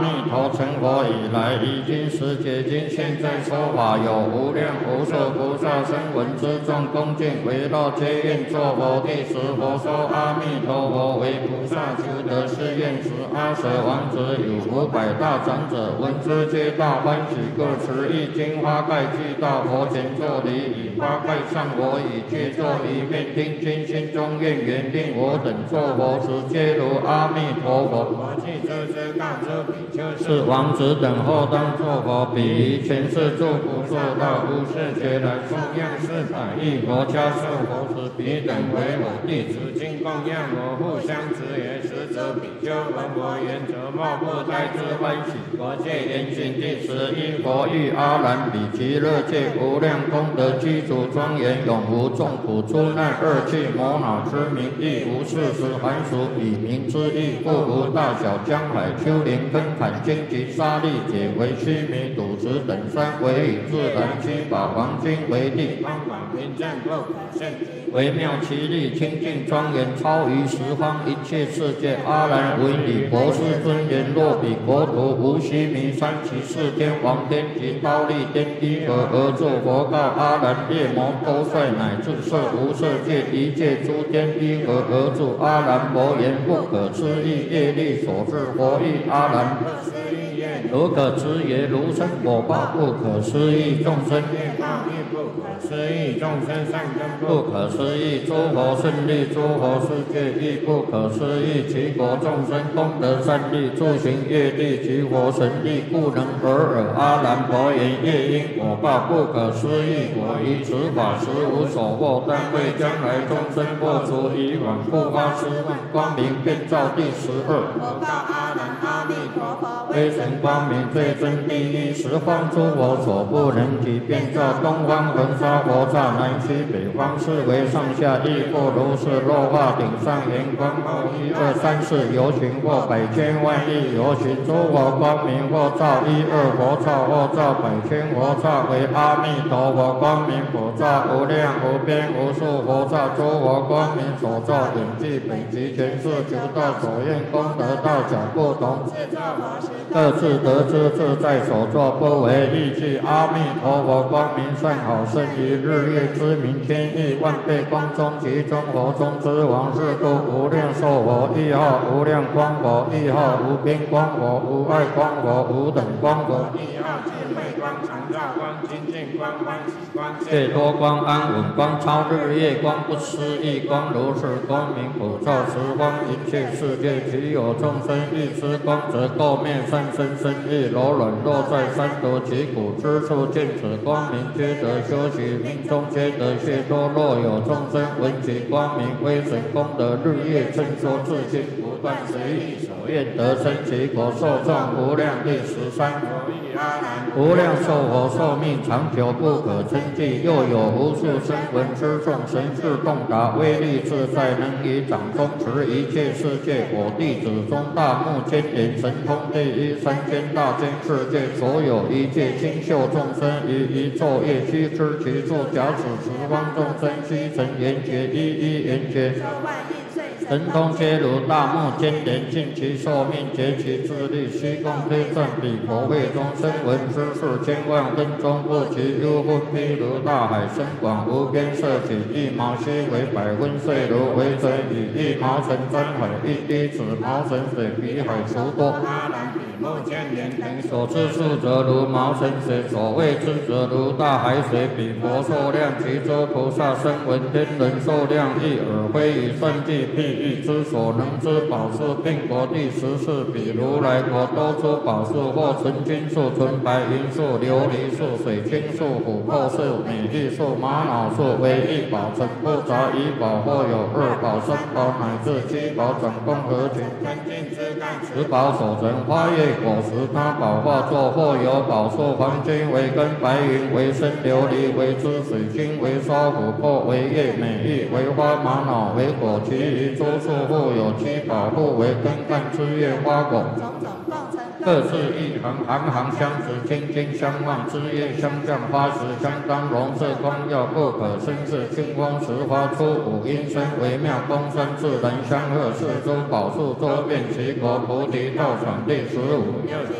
弥陀成佛以来，已经世界今现在说法，有无量无数菩萨声闻之众恭敬围绕皆愿作佛弟子。佛说阿弥陀佛为菩萨求得是愿时，阿舍王子有500大长者闻之皆大欢喜，各持一金花盖具到佛前作礼，以花盖上我以切坐一面听经，心中愿缘令我等作佛时，皆如阿弥陀佛。我既知告诸比丘，是王子等后当作佛，彼于全世诸菩萨道无世界来供养400亿佛家受佛时，彼等为我弟子，今供养我互相持也。实则比丘闻我言，则莫不呆之欢喜。佛界言行第11，佛欲阿难比极乐界无量功德具足庄严，永无众苦诸难恶趣魔恼之名，亦无40寒暑以名之意，故无大小江海丘陵坑坎荆棘沙砾解为须弥土石等山，为以自然七宝黄金为地，光广明正不可胜，微妙其力清净庄严，超于十方一切世界。阿难为礼博士尊言，若彼国土无须弥山，其4天王天及忉利天依何而作？佛告阿难：夜魔多帅乃至色无色界一切诸天依何而住？阿难佛言：不可思议业力所致。佛欲阿难：如可知也？如生果报不可思议，众生业报亦不可思议，众生善根不可思议，诸佛胜利诸佛世界亦不可思议，其国众生功德善利，诸行业力及佛神力，故能尔。阿难佛言：业因果报不可思议，我于此法实无所获，但为将来众生破除以往不发誓问，光明遍照第12。佛告阿难：阿弥陀佛威神光明最真第一，十方诸佛所不能及，遍照东方恒沙佛刹，南西北方四维上下亦复如是。落化顶上圆光后1、2、3、4游行，或百千万亿游行，诸佛光明或照1、2佛刹，或照百千佛刹，为阿弥陀佛光明普照，无量无边无数佛刹，诸佛光明所照顶具本集全是，求道所愿功德大小不同，各自得知自在所作，不为意趣。阿弥陀佛光明善好，胜于日月之明千亿万倍光中，其中佛中之王是故无量寿佛，亦号无量光佛，亦号无边光佛，无碍光佛，无等光佛，亦号智慧光、常照光、清净光、欢喜光、解脱光、安稳光、超日月光、不思议光，如是光明普照十方一切世界。其有众生欲知光，则垢面善身身意柔软，落在三毒其苦之处，见此光明，皆得修习，命中皆得解脱。若有众生闻其光明威神功德，日夜称说自信，不断随意所愿，得生其国，受众无量。第13。无量寿佛寿命长久，不可称计，又有无数声闻之众，神智洞达，威力自在，能以掌中持一切世界。我弟子中大目犍连，神通第一，三千大千世界所有一切清秀众生，于一昼夜须知其数。假使十方众生须成圆觉，一一圆觉，神通皆如大目犍连，尽其寿命，竭其智力，虚空推算彼佛会中声闻之事，千万分中不齐。幽分譬如大海，深广无边，色起一毛须为百分碎，如为水以一毛尘沾海，一滴子毛尘水比海除多。目犍连等所知数，则如毛尘水；所谓知则如大海水。彼佛寿量，其诸菩萨声闻天人寿量，亦尔非以算计譬喻之所能知宝树，并国第14。彼如来国多出宝树，或纯金树、纯白银树、琉璃树、水晶树、琥珀树、美玉树、玛瑙树，为一宝成不杂一宝，或有2宝、3宝乃至7宝，总共合群，根净枝干，10宝所成花叶果实，他宝化作，或有宝树，黄金为根，白云为身，琉璃为枝，水晶为梢，琥珀为叶，美玉为花，玛瑙为果。其余诸树互有7宝，互为根干枝叶花果，各自一行，行行相持，轻轻相望，枝叶相向，花实相当，容色光耀，不可生视。清风时发出五音声，微妙公声，自然相和。是诸宝树周遍其国，菩提道场第15。